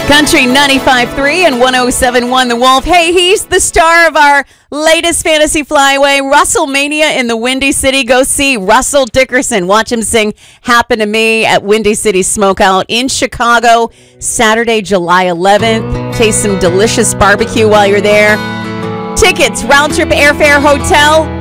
Country 95.3 and 107.1 The Wolf. Hey, he's the star of our latest fantasy flyaway, Russellmania in the Windy City. Go see Russell Dickerson. Watch him sing Happen to Me at Windy City Smokeout in Chicago, Saturday, July 11th. Taste some delicious barbecue while you're there. Tickets, round trip airfare, hotel,